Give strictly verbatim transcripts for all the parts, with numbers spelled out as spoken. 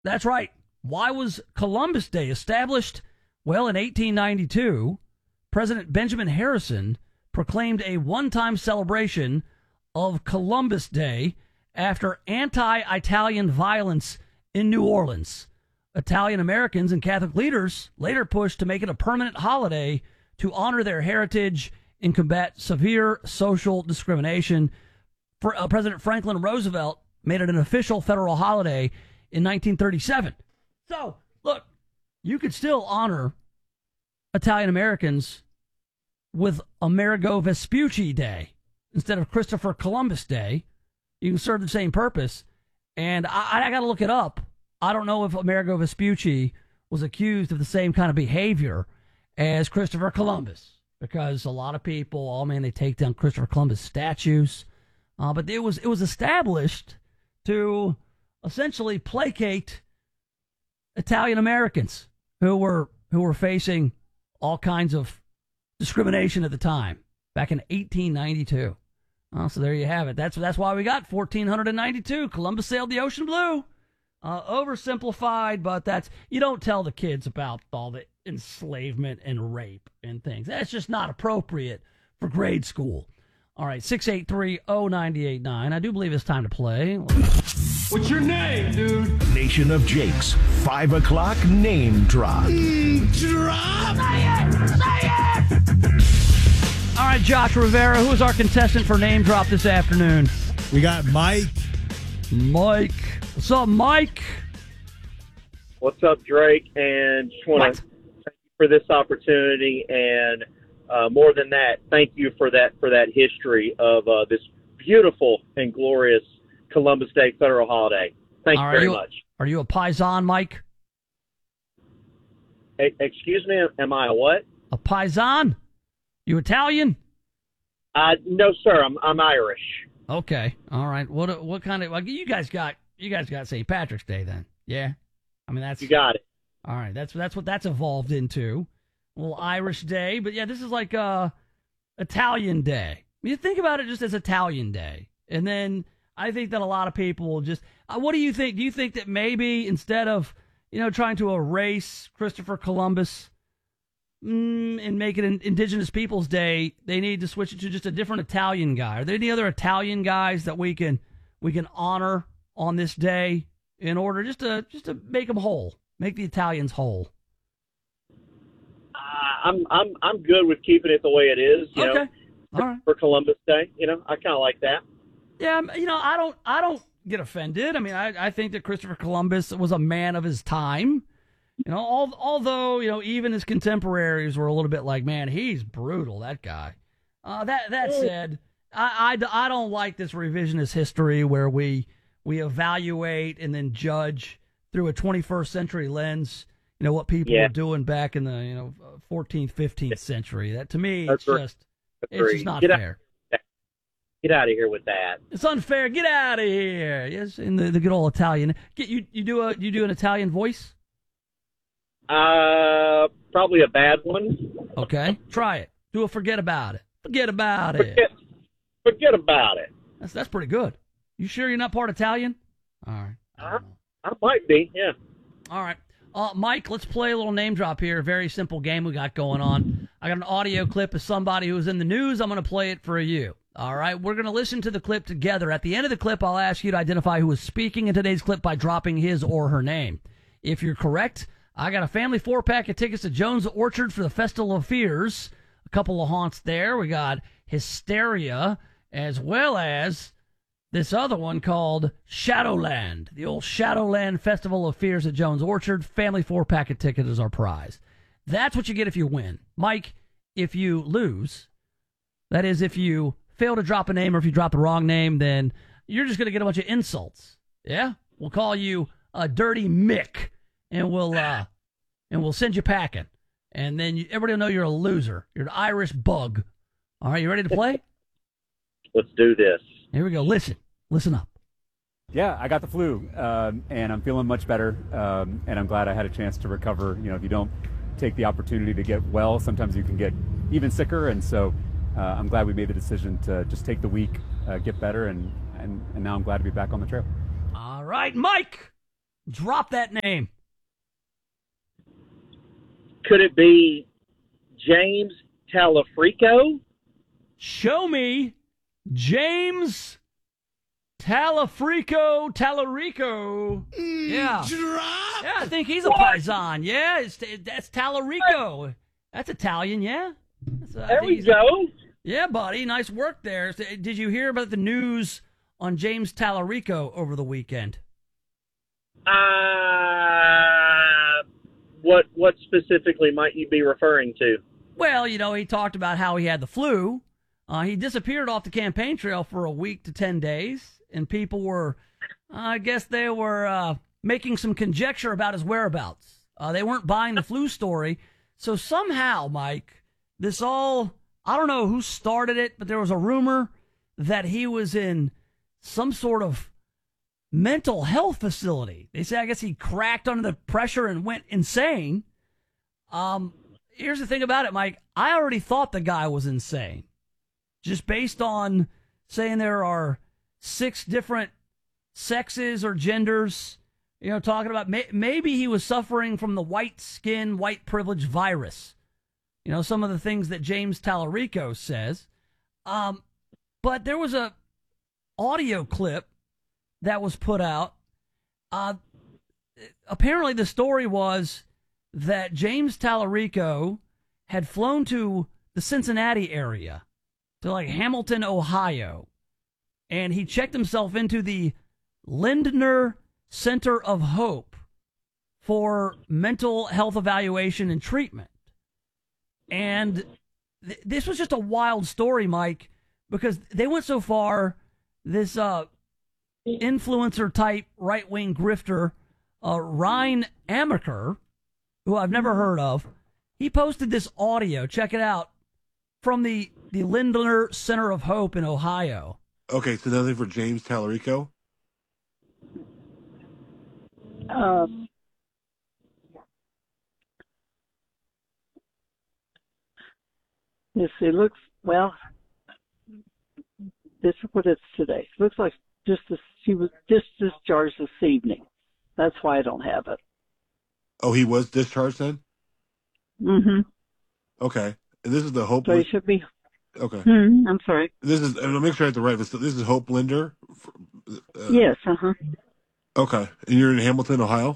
That's right. Why was Columbus Day established? Well, in eighteen ninety-two, President Benjamin Harrison proclaimed a one-time celebration of Columbus Day after anti-Italian violence in New Orleans. Italian Americans and Catholic leaders later pushed to make it a permanent holiday to honor their heritage and combat severe social discrimination. For, uh, President Franklin Roosevelt made it an official federal holiday in nineteen thirty-seven. So, look, you could still honor Italian Americans with Amerigo Vespucci Day instead of Christopher Columbus Day. You can serve the same purpose. And I, I got to look it up. I don't know if Amerigo Vespucci was accused of the same kind of behavior as Christopher Columbus, because a lot of people, oh man, they take down Christopher Columbus statues. Uh, but it was it was established to essentially placate Italian Americans who were who were facing all kinds of discrimination at the time back in eighteen ninety-two. Uh, so there you have it. That's that's why we got fourteen ninety-two. Columbus sailed the ocean blue. Uh, oversimplified, but that's, you don't tell the kids about all the enslavement and rape and things. That's just not appropriate for grade school. All right, six eight three, oh nine eight nine. I do believe it's time to play. What's your name, dude? Nation of Jake's five o'clock name drop. Mm, drop! Say it! Say it! All right, Josh Rivera, who is our contestant for name drop this afternoon? We got Mike. Mike. What's up, Mike? What's up, Drake? And just want to thank you for this opportunity, and uh, more than that, thank you for that for that history of uh, this beautiful and glorious Columbus Day federal holiday. Thank you Are very you, much. Are you a paisan, Mike? Hey, excuse me, am I a what? A paisan? You Italian? Uh, no, sir. I'm I'm Irish. Okay, all right. What what kind of? Like, you guys got you guys got Saint Patrick's Day then? Yeah, I mean that's you got it. All right, that's that's what that's evolved into. A little Irish Day, but yeah, this is like uh Italian Day. I mean, you think about it just as Italian Day, and then I think that a lot of people will just. Uh, what do you think? Do you think that maybe instead of you know trying to erase Christopher Columbus mm, and make it an Indigenous Peoples Day, they need to switch it to just a different Italian guy? Are there any other Italian guys that we can we can honor on this day in order just to just to make them whole, make the Italians whole? Uh, I'm I'm I'm good with keeping it the way it is. You Okay, know, all right. for Columbus Day. You know, I kind of like that. Yeah, you know, I don't, I don't get offended. I mean, I, I think that Christopher Columbus was a man of his time. You know, all, although you know, even his contemporaries were a little bit like, man, he's brutal, that guy. Uh, that that said, I, I, I don't like this revisionist history where we we evaluate and then judge through a twenty-first century lens. You know what people Yeah. were doing back in the you know fourteenth, fifteenth century. That to me, That's it's right. just That's it's right. just not Get out- fair. Get out of here with that. It's unfair. Get out of here. Yes, in the, the good old Italian. Get you. You do a. You do an Italian voice. Uh, probably a bad one. Okay, try it. Do a forget about it. Forget about it. Forget, forget about it. That's that's pretty good. You sure you're not part Italian? All right. I I, don't know. I might be. Yeah. All right. Uh, Mike, let's play a little name drop here. Very simple game we got going on. I got an audio clip of somebody who was in the news. I'm going to play it for you. All right, we're going to listen to the clip together. At the end of the clip, I'll ask you to identify who is speaking in today's clip by dropping his or her name. If you're correct, I got a family four-pack of tickets to Jones Orchard for the Festival of Fears. A couple of haunts there. We got Hysteria, as well as this other one called Shadowland. The old Shadowland Festival of Fears at Jones Orchard. Family four-pack of tickets is our prize. That's what you get if you win. Mike, if you lose, that is if you fail to drop a name or if you drop the wrong name, then you're just going to get a bunch of insults. Yeah? We'll call you a dirty Mick, and we'll uh, and we'll send you packing. And then you, everybody will know you're a loser. You're an Irish bug. All right, you ready to play? Let's do this. Here we go. Listen. Listen up. Yeah, I got the flu, um, and I'm feeling much better, um, and I'm glad I had a chance to recover. You know, if you don't take the opportunity to get well, sometimes you can get even sicker, and so uh, I'm glad we made the decision to just take the week, uh, get better, and, and, and now I'm glad to be back on the trail. All right, Mike. Drop that name. Could it be James Talafrico? Show me James Talafrico Talarico. Yeah. Drop. Yeah, I think he's a Paisan. Yeah, it's, that's Talarico. That's Italian, yeah. That's, uh, I There think we he's- go. Yeah, buddy. Nice work there. Did you hear about the news on James Talarico over the weekend? Uh, what what specifically might you be referring to? Well, you know, he talked about how he had the flu. Uh, he disappeared off the campaign trail for a week to ten days, and people were, uh, I guess they were uh, making some conjecture about his whereabouts. Uh, they weren't buying the flu story. So somehow, Mike, this all, I don't know who started it, but there was a rumor that he was in some sort of mental health facility. They say, I guess he cracked under the pressure and went insane. Um, here's the thing about it, Mike. I already thought the guy was insane. Just based on saying there are six different sexes or genders, you know, talking about may- maybe he was suffering from the white skin, white privilege virus. You know, some of the things that James Talarico says. Um, but there was a audio clip that was put out. Uh, apparently the story was that James Talarico had flown to the Cincinnati area, to like Hamilton, Ohio, and he checked himself into the Lindner Center of Hope for mental health evaluation and treatment. And th- this was just a wild story, Mike, because they went so far, this uh, influencer type right-wing grifter, uh, Ryan Amaker, who I've never heard of, he posted this audio, check it out, from the, the Lindner Center of Hope in Ohio. Okay, so nothing for James Talarico? Um, yes, it looks, well, this is what it's today. It looks like just this, she was just discharged this evening. That's why I don't have it. Oh, he was discharged then? Mm-hmm. Okay. And this is the Hope. So he should be. Okay. Hmm, I'm sorry. This is, I'll make sure I have the right. This is Hope Linder? Uh, Yes, uh-huh. Okay. And you're in Hamilton, Ohio?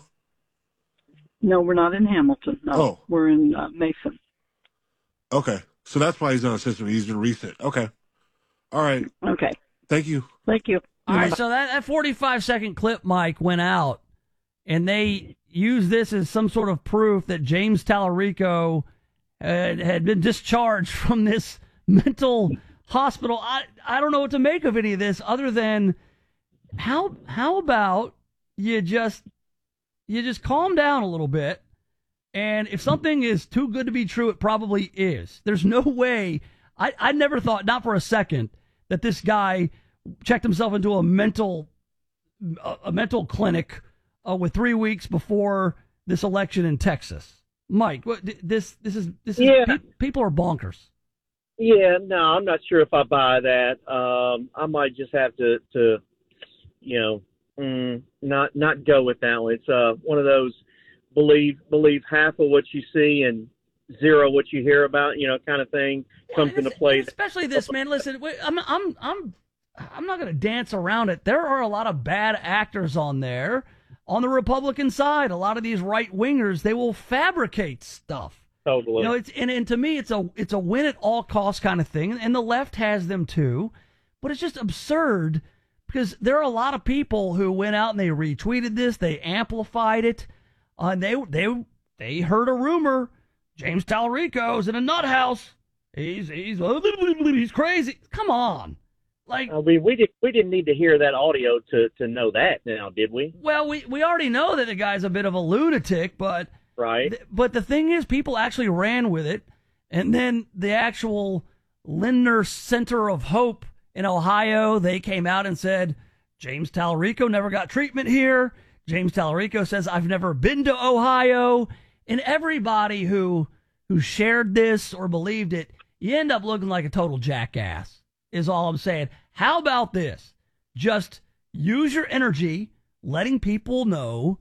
No, we're not in Hamilton. No, Oh. we're in uh, Mason. Okay. So that's why he's on the system. He's been recent. Okay. All right. Okay. Thank you. Thank you. All right, so that, that forty-five second clip, Mike, went out, and they used this as some sort of proof that James Talarico had, had been discharged from this mental hospital. I, I don't know what to make of any of this other than how how about you just you just calm down a little bit, and if something is too good to be true, it probably is. There's no way. I, I never thought, not for a second, that this guy checked himself into a mental a, a mental clinic uh, with three weeks before this election in Texas. Mike, what, this this is this is Yeah. pe- people are bonkers. Yeah, no, I'm not sure if I buy that. Um, I might just have to, to you know, mm, not not go with that one. It's uh, one of those believe believe half of what you see and zero what you hear about, you know, kind of thing comes Well, into this- play. Especially this man. Listen, wait, I'm I'm I'm I'm not going to dance around it. There are a lot of bad actors on there. On the Republican side, a lot of these right wingers, they will fabricate stuff. Totally. You know, it's and, and to me, it's a it's a win at all costs kind of thing, and the left has them too. But it's just absurd because there are a lot of people who went out and they retweeted this, they amplified it, uh, and they they they heard a rumor. James Talarico's in a nut house. He's he's he's crazy. Come on, like. I mean, we did we didn't need to hear that audio to, to know that now, did we? Well, we we already know that the guy's a bit of a lunatic, but. Right. Th- But the thing is, people actually ran with it, and then the actual Lindner Center of Hope in Ohio, they came out and said, James Talarico never got treatment here. James Talarico says, I've never been to Ohio. And everybody who who shared this or believed it, you end up looking like a total jackass, is all I'm saying. How about this? Just use your energy letting people know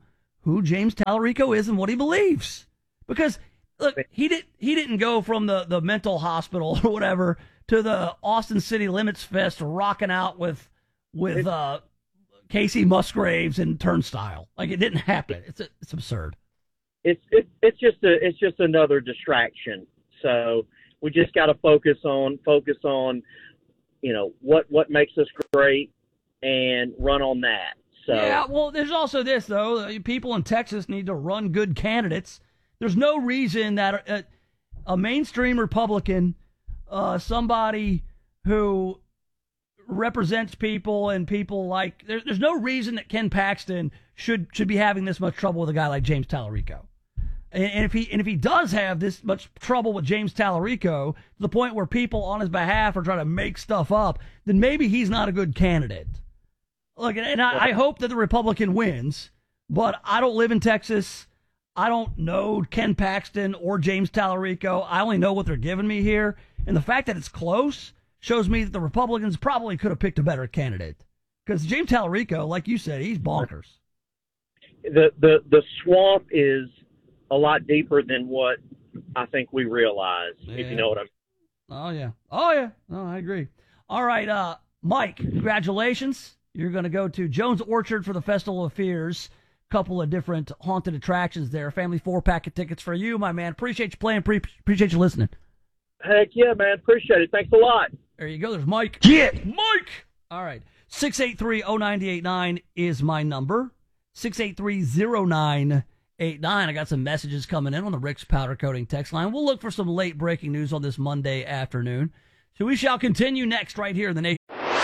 who James Tallarico is and what he believes. Because look, he did he didn't go from the, the mental hospital or whatever to the Austin City Limits Fest rocking out with with uh, Casey Musgraves and Turnstile. Like, it didn't happen. It's a, it's absurd. It's it, it's just a it's just another distraction. So we just got to focus on focus on you know what what makes us great and run on that. So yeah, well, there's also this though. People in Texas need to run good candidates. There's no reason that a, a mainstream Republican, uh, somebody who represents people and people like there, there's no reason that Ken Paxton should should be having this much trouble with a guy like James Tallarico. And, and if he and if he does have this much trouble with James Tallarico to the point where people on his behalf are trying to make stuff up, then maybe he's not a good candidate. Look, and I, I hope that the Republican wins, but I don't live in Texas. I don't know Ken Paxton or James Tallarico. I only know what they're giving me here. And the fact that it's close shows me that the Republicans probably could have picked a better candidate. Because James Tallarico, like you said, he's bonkers. The, the, the swamp is a lot deeper than what I think we realize, yeah. If you know what I mean. Oh, yeah. Oh, yeah. No, I agree. All right, uh, Mike, congratulations. You're going to go to Jones Orchard for the Festival of Fears. Couple of different haunted attractions there. Family four-pack of tickets for you, my man. Appreciate you playing. Pre- appreciate you listening. Heck yeah, man. Appreciate it. Thanks a lot. There you go. There's Mike. Yeah. Mike. All right. six eight three, oh nine eight nine is my number. six eight three, oh nine eight nine. I got some messages coming in on the Rick's Powder Coating text line. We'll look for some late breaking news on this Monday afternoon. So we shall continue next right here in the Nation.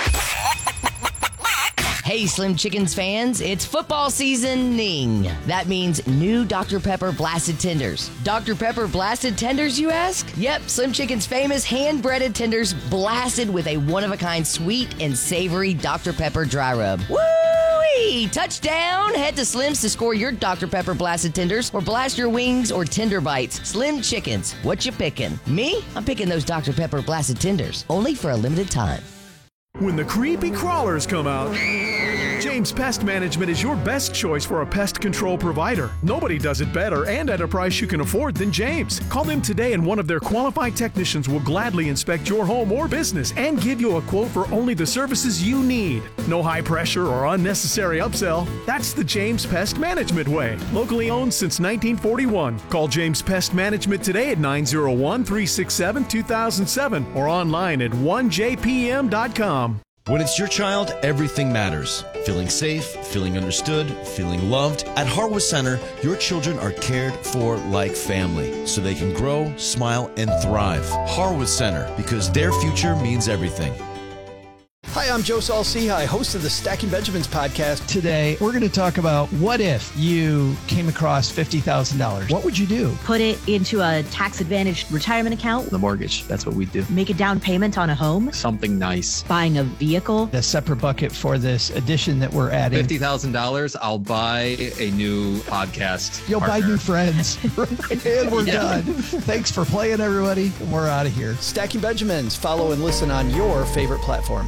Hey, Slim Chickens fans, it's football seasoning. That means new Doctor Pepper Blasted Tenders. Doctor Pepper Blasted Tenders, you ask? Yep, Slim Chicken's famous hand-breaded tenders blasted with a one-of-a-kind sweet and savory Doctor Pepper dry rub. Woo-wee! Touchdown! Head to Slim's to score your Doctor Pepper Blasted Tenders or blast your wings or tender bites. Slim Chickens, what you picking? Me? I'm picking those Doctor Pepper Blasted Tenders, only for a limited time. When the creepy crawlers come out, James Pest Management is your best choice for a pest control provider. Nobody does it better and at a price you can afford than James. Call them today and one of their qualified technicians will gladly inspect your home or business and give you a quote for only the services you need. No high pressure or unnecessary upsell. That's the James Pest Management way. Locally owned since nineteen forty-one. Call James Pest Management today at nine oh one, three six seven, two thousand seven or online at one j p m dot com. When it's your child, everything matters. Feeling safe, feeling understood, feeling loved. At Harwood Center, your children are cared for like family, so they can grow, smile, and thrive. Harwood Center, because their future means everything. Hi, I'm Joe Saul-Sehy, host of the Stacking Benjamins podcast. Today, we're going to talk about what if you came across fifty thousand dollars. What would you do? Put it into a tax-advantaged retirement account. The mortgage, that's what we do. Make a down payment on a home. Something nice. Buying a vehicle. A separate bucket for this addition that we're adding. fifty thousand dollars, I'll buy a new podcast You'll partner. buy new friends. And we're yeah. done. Thanks for playing, everybody. We're out of here. Stacking Benjamins. Follow and listen on your favorite platform.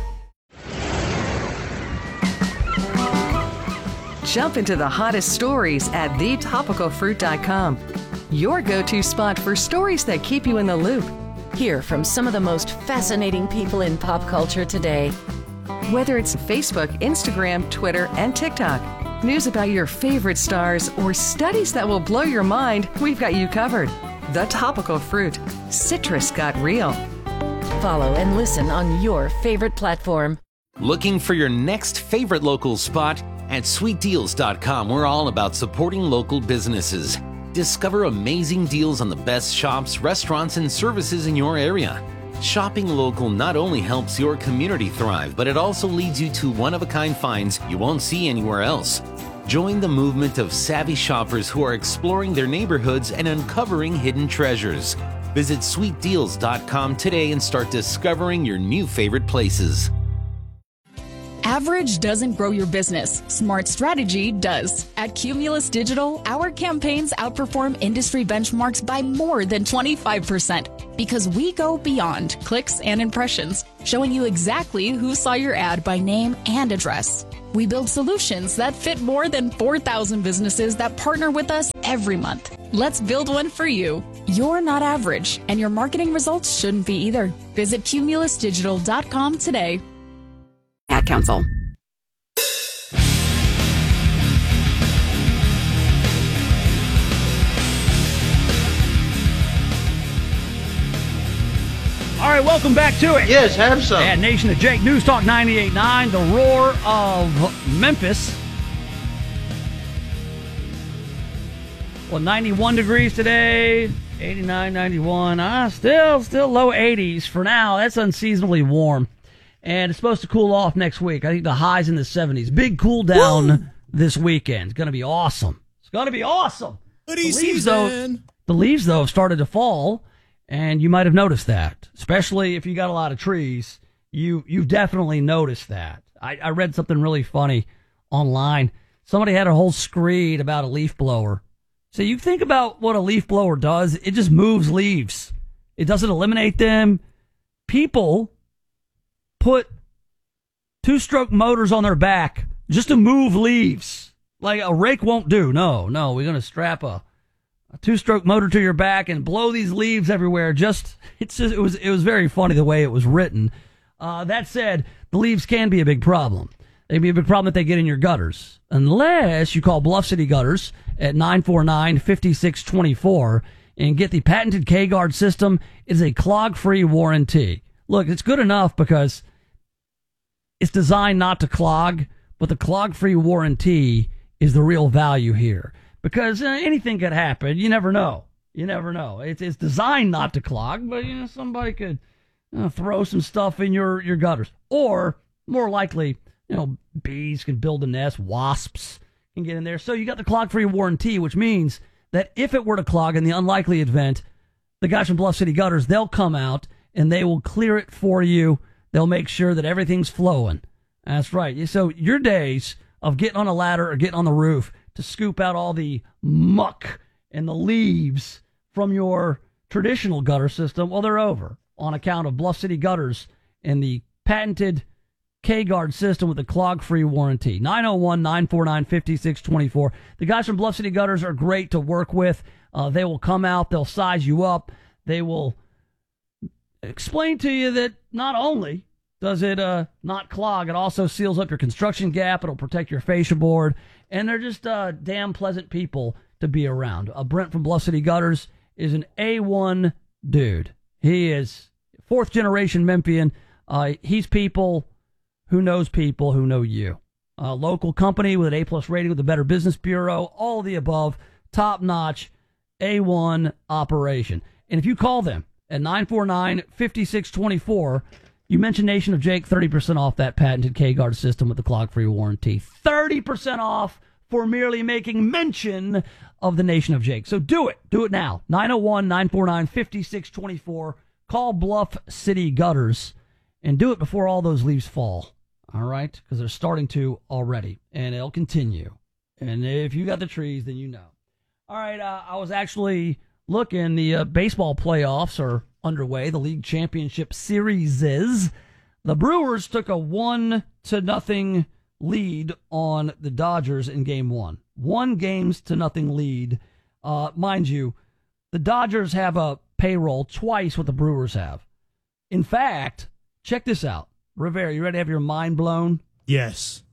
Jump into the hottest stories at the topical fruit dot com. Your go-to spot for stories that keep you in the loop. Hear from some of the most fascinating people in pop culture today. Whether it's Facebook, Instagram, Twitter, and TikTok, news about your favorite stars, or studies that will blow your mind, we've got you covered. The Topical Fruit. Citrus got real. Follow and listen on your favorite platform. Looking for your next favorite local spot? At sweet deals dot com, we're all about supporting local businesses. Discover amazing deals on the best shops, restaurants, and services in your area. Shopping local not only helps your community thrive, but it also leads you to one-of-a-kind finds you won't see anywhere else. Join the movement of savvy shoppers who are exploring their neighborhoods and uncovering hidden treasures. Visit sweet deals dot com today and start discovering your new favorite places. Average doesn't grow your business. Smart strategy does. At Cumulus Digital, our campaigns outperform industry benchmarks by more than twenty-five percent because we go beyond clicks and impressions, showing you exactly who saw your ad by name and address. We build solutions that fit more than four thousand businesses that partner with us every month. Let's build one for you. You're not average, and your marketing results shouldn't be either. Visit cumulus digital dot com today. Ad Council. All right, welcome back to it. Yes, have some. Yeah, Nation of Jake, News Talk ninety-eight point nine, the roar of Memphis. Well, ninety-one degrees today, eighty-nine, ninety-one. Ah, still, still low eighties for now. That's unseasonably warm. And it's supposed to cool off next week. I think the high's in the seventies. Big cool down Woo! This weekend. It's going to be awesome. It's going to be awesome. Hoodie the leaves, though, the leaves, though, have started to fall. And you might have noticed that, especially if you got a lot of trees. You you've definitely noticed that. I, I read something really funny online. Somebody had a whole screed about a leaf blower. So you think about what a leaf blower does. It just moves leaves. It doesn't eliminate them. People put two-stroke motors on their back just to move leaves. Like a rake won't do. No, no, we're going to strap a A two-stroke motor to your back and blow these leaves everywhere. Just it's just, it was it was very funny the way it was written. Uh, that said, the leaves can be a big problem. They can be a big problem if they get in your gutters, unless you call Bluff City Gutters at nine four nine, five six two four and get the patented K-Guard system. It's a clog-free warranty. Look, it's good enough because it's designed not to clog, but the clog-free warranty is the real value here. Because uh, anything could happen. You never know. You never know. It's it's designed not to clog, but you know somebody could uh, throw some stuff in your, your gutters. Or, more likely, you know, bees can build a nest, wasps can get in there. So you got the clog-free warranty, which means that if it were to clog in the unlikely event, the guys from Bluff City Gutters, they'll come out and they will clear it for you. They'll make sure that everything's flowing. That's right. So your days of getting on a ladder or getting on the roof to scoop out all the muck and the leaves from your traditional gutter system, well, they're over on account of Bluff City Gutters and the patented K-Guard system with the clog-free warranty. nine oh one, nine four nine, five six two four. The guys from Bluff City Gutters are great to work with. Uh, they will come out. They'll size you up. They will explain to you that not only does it uh, not clog, it also seals up your construction gap. It'll protect your fascia board. And they're just uh, damn pleasant people to be around. Uh, Brent from Bluff City Gutters is an A one dude. He is fourth generation Memphian. Uh, he's people who knows people who know you. A local company with an A-plus rating with the Better Business Bureau. All of the above. Top-notch A one operation. And if you call them at nine four nine, five six two four, you mention Nation of Jake, thirty percent off that patented K-Guard system with the clog-free warranty. thirty percent off for merely making mention of the Nation of Jake. So do it. Do it now. nine oh one, nine four nine, five six two four. Call Bluff City Gutters and do it before all those leaves fall. All right? Because they're starting to already. And it'll continue. And if you got the trees, then you know. All right. Uh, I was actually looking. The uh, baseball playoffs are underway. The league championship series is. The Brewers took a one to nothing lead on the Dodgers in game one. One games to nothing lead. Uh, mind you, the Dodgers have a payroll twice what the Brewers have. In fact, check this out. Rivera, you ready to have your mind blown? Yes.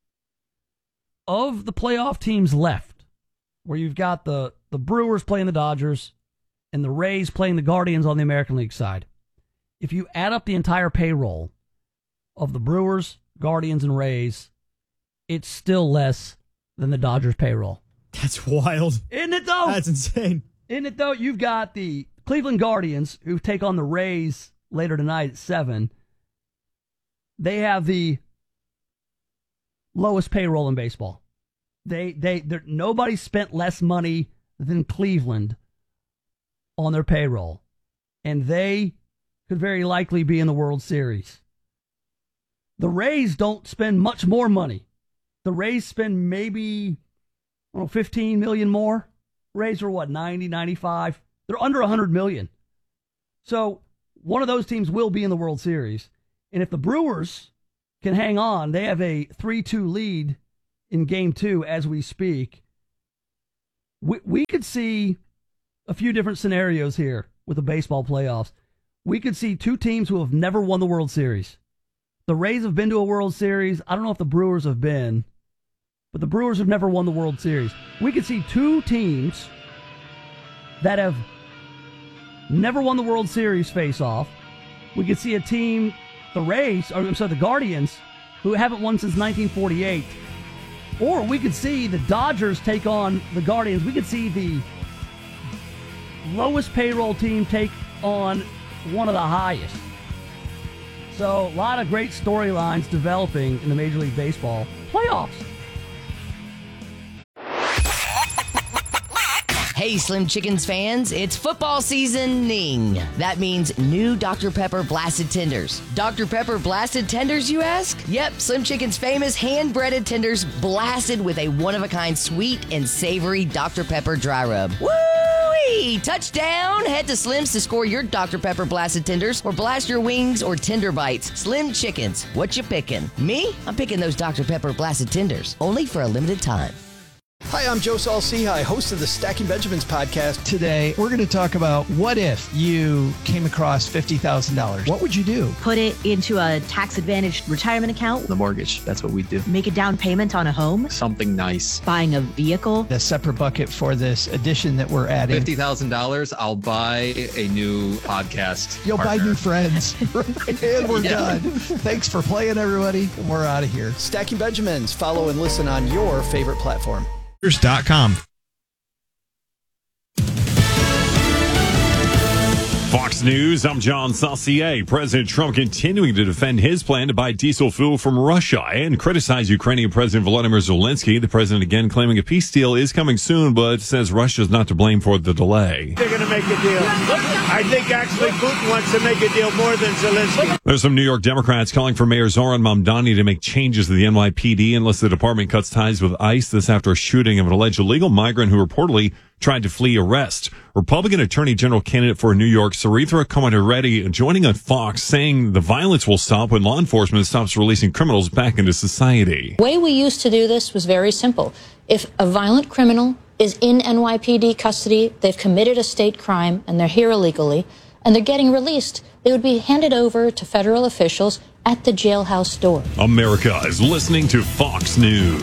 Of the playoff teams left, where you've got the, the Brewers playing the Dodgers and the Rays playing the Guardians on the American League side, if you add up the entire payroll of the Brewers, Guardians, and Rays, it's still less than the Dodgers payroll. That's wild. Isn't it, though? That's insane. Isn't it, though? You've got the Cleveland Guardians, who take on the Rays later tonight at seven. They have the lowest payroll in baseball. They, they, nobody spent less money than Cleveland on their payroll. And they could very likely be in the World Series. The Rays don't spend much more money. The Rays spend maybe, I don't know, fifteen million dollars more. Rays are what, ninety, ninety-five? They're under one hundred million dollars. So one of those teams will be in the World Series. And if the Brewers can hang on. They have a three two lead in game two as we speak. We, we could see a few different scenarios here with the baseball playoffs. We could see two teams who have never won the World Series. The Rays have been to a World Series. I don't know if the Brewers have been, but the Brewers have never won the World Series. We could see two teams that have never won the World Series face off. We could see a team, the Rays, or I'm sorry, the Guardians, who haven't won since nineteen forty-eight. Or we could see the Dodgers take on the Guardians. We could see the lowest payroll team take on one of the highest. So, a lot of great storylines developing in the Major League Baseball playoffs. Hey, Slim Chickens fans, it's football seasoning. That means new Doctor Pepper Blasted Tenders. Doctor Pepper Blasted Tenders, you ask? Yep, Slim Chicken's famous hand-breaded tenders blasted with a one-of-a-kind sweet and savory Doctor Pepper dry rub. Woo-wee! Touchdown! Head to Slim's to score your Doctor Pepper Blasted Tenders or blast your wings or tender bites. Slim Chickens, what you picking? Me? I'm picking those Doctor Pepper Blasted Tenders, only for a limited time. Hi, I'm Joe Saul-Sehy, host of the Stacking Benjamins podcast. Today, we're going to talk about what if you came across fifty thousand dollars? What would you do? Put it into a tax-advantaged retirement account. The mortgage, that's what we do. Make a down payment on a home. Something nice. Buying a vehicle. A separate bucket for this addition that we're adding. fifty thousand dollars, I'll buy a new podcast. You'll partner. buy new friends. And we're Yeah. done. Thanks for playing, everybody. And we're out of here. Stacking Benjamins. Follow and listen on your favorite platform. dot com. Fox News, I'm John Saucier. President Trump continuing to defend his plan to buy diesel fuel from Russia and criticize Ukrainian President Volodymyr Zelensky. The president again claiming a peace deal is coming soon, but says Russia's not to blame for the delay. They're going to make a deal. I think actually Putin wants to make a deal more than Zelensky. There's some New York Democrats calling for Mayor Zoran Mamdani to make changes to the N Y P D unless the department cuts ties with ICE. This after a shooting of an alleged illegal migrant who reportedly tried to flee arrest. Republican Attorney General candidate for New York, Sarithra Comatereddy, joining on Fox, saying the violence will stop when law enforcement stops releasing criminals back into society. The way we used to do this was very simple. If a violent criminal is in N Y P D custody, they've committed a state crime, and they're here illegally, and they're getting released, they would be handed over to federal officials at the jailhouse door. America is listening to Fox News.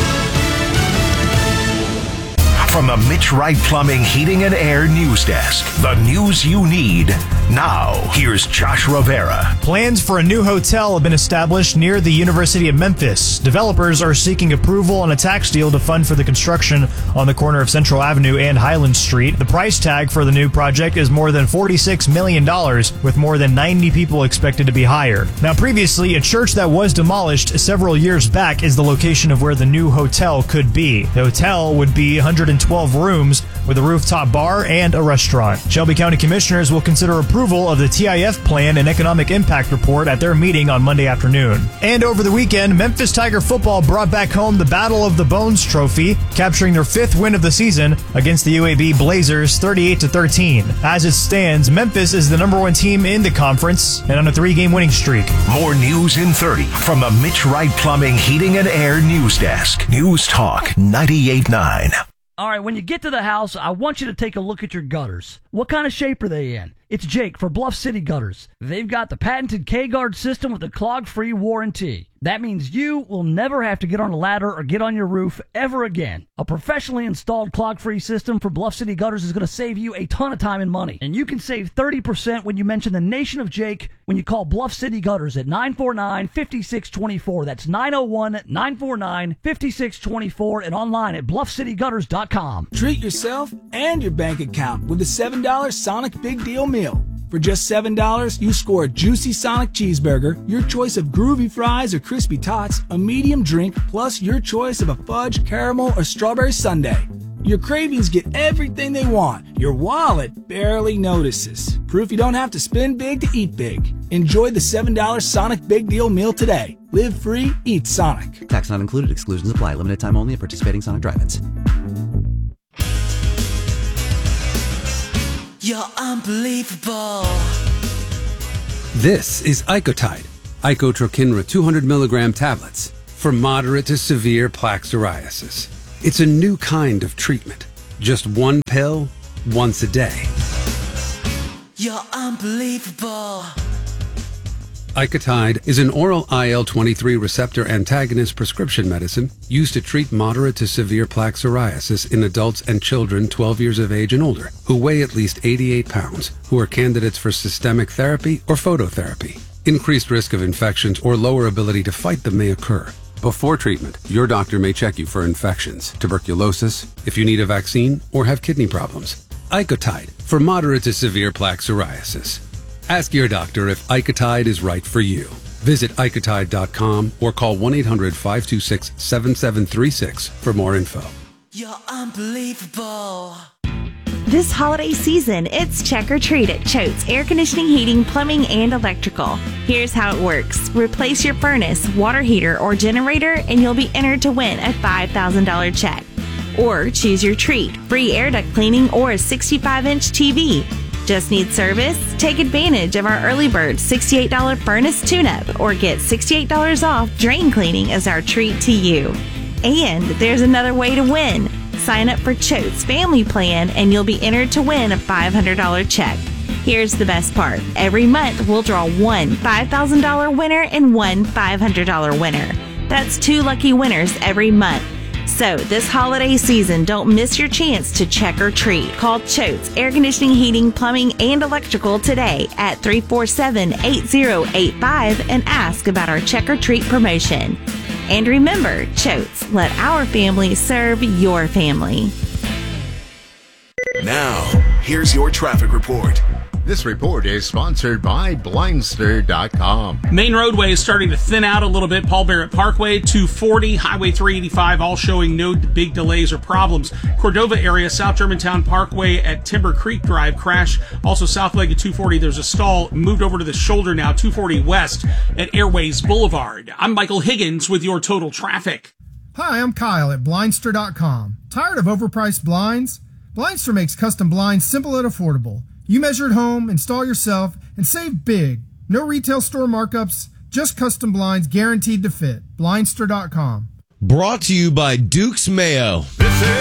From the Mitch Wright Plumbing, Heating and Air News Desk, the news you need now. Here's Josh Rivera. Plans for a new hotel have been established near the University of Memphis. Developers are seeking approval on a tax deal to fund for the construction on the corner of Central Avenue and Highland Street. The price tag for the new project is more than forty-six million dollars, with more than ninety people expected to be hired. Now, previously, a church that was demolished several years back is the location of where the new hotel could be. The hotel would be one hundred twelve rooms with a rooftop bar and a restaurant. Shelby County Commissioners will consider approval of the T I F plan and economic impact report at their meeting on Monday afternoon. And over the weekend, Memphis Tiger football brought back home the Battle of the Bones trophy, capturing their fifth win of the season against the U A B Blazers thirty-eight to thirteen. As it stands, Memphis is the number one team in the conference and on a three-game winning streak. More news in thirty from the Mitch Wright Plumbing, Heating and Air News Desk. News Talk ninety-eight point nine. All right, when you get to the house, I want you to take a look at your gutters. What kind of shape are they in? It's Jake for Bluff City Gutters. They've got the patented K-Guard system with a clog-free warranty. That means you will never have to get on a ladder or get on your roof ever again. A professionally installed clog-free system for Bluff City Gutters is going to save you a ton of time and money. And you can save thirty percent when you mention the Nation of Jake when you call Bluff City Gutters at nine four nine, five six two four. That's nine oh one, nine four nine, five six two four and online at bluff city gutters dot com. Treat yourself and your bank account with a seven dollar Sonic Big Deal Meal. For just seven dollars, you score a juicy Sonic cheeseburger, your choice of groovy fries or crispy tots, a medium drink, plus your choice of a fudge, caramel, or strawberry sundae. Your cravings get everything they want. Your wallet barely notices. Proof you don't have to spend big to eat big. Enjoy the seven dollar Sonic Big Deal Meal today. Live free, eat Sonic. Tax not included. Exclusions apply. Limited time only at participating Sonic drive-ins. You're unbelievable. This is Icotide, Icotrokinra two hundred milligram tablets for moderate to severe plaque psoriasis. It's a new kind of treatment. Just one pill, once a day. You're unbelievable. Icotide is an oral I L twenty-three receptor antagonist prescription medicine used to treat moderate to severe plaque psoriasis in adults and children twelve years of age and older who weigh at least eighty-eight pounds, who are candidates for systemic therapy or phototherapy. Increased risk of infections or lower ability to fight them may occur. Before treatment, your doctor may check you for infections, tuberculosis, if you need a vaccine, or have kidney problems. Icotide for moderate to severe plaque psoriasis. Ask your doctor if Icotide is right for you. Visit Icotide dot com or call one eight hundred five two six seven seven three six for more info. You're unbelievable. This holiday season, it's Check or Treat at Choate's Air Conditioning, Heating, Plumbing, and Electrical. Here's how it works. Replace your furnace, water heater, or generator, and you'll be entered to win a five thousand dollars check. Or choose your treat, free air duct cleaning or a sixty-five inch T V. Just need service? Take advantage of our early bird sixty-eight dollars furnace tune-up or get sixty-eight dollars off drain cleaning as our treat to you. And there's another way to win. Sign up for Choate's Family Plan and you'll be entered to win a five hundred dollars check. Here's the best part. Every month we'll draw one five thousand dollars winner and one five hundred dollars winner. That's two lucky winners every month. So this holiday season, don't miss your chance to check or treat. Call Choate's Air Conditioning, Heating, Plumbing, and Electrical today at three four seven, eight zero eight five and ask about our check or treat promotion. And remember, Choate's, let our family serve your family. Now, here's your traffic report. This report is sponsored by Blindster dot com. Main roadway is starting to thin out a little bit. Paul Barrett Parkway, two forty, Highway three eighty-five, all showing no big delays or problems. Cordova area, South Germantown Parkway at Timber Creek Drive, crash. Also south leg of two forty, there's a stall. Moved over to the shoulder now, two forty west at Airways Boulevard. I'm Michael Higgins with your total traffic. Hi, I'm Kyle at Blindster dot com. Tired of overpriced blinds? Blindster makes custom blinds simple and affordable. You measure at home, install yourself, and save big. No retail store markups, just custom blinds guaranteed to fit. Blindster dot com. Brought to you by Duke's Mayo. This is